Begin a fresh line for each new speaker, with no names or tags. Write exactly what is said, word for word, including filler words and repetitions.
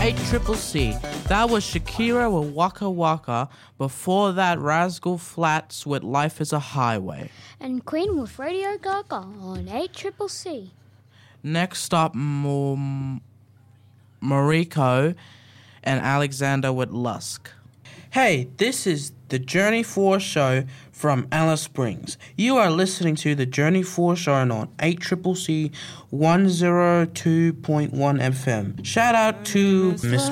eight Triple C. That was Shakira with Waka Waka. Before that, Rascal Flatts with Life is a Highway.
And Queen with Radio Gaga on eight Triple C.
Next up, M- Mariko and Alexander with Lusk. Hey, this is the Journey four show from Alice Springs. You are listening to the Journey four show on eight Triple C one oh two point one F M. Shout out to Miss